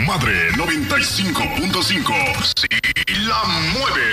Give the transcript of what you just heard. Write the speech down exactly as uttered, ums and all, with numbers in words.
Madre noventa y cinco punto cinco. Sí, la mueve.